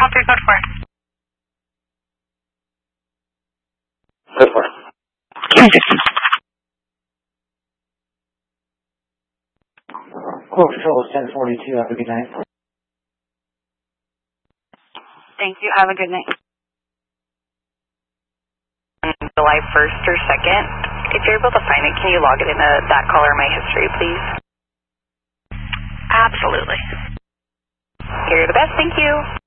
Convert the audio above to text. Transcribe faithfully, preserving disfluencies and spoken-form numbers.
three code four. Code four. three fifty. Core Patrol ten forty-two, have a good night. Thank you, have a good night. July first or second. If you're able to find it, can you log it into that caller my history, please? Absolutely. You're the best, thank you.